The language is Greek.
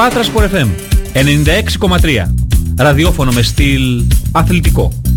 Πάτρα Sport FM 96,3. Ραδιόφωνο με στυλ αθλητικό.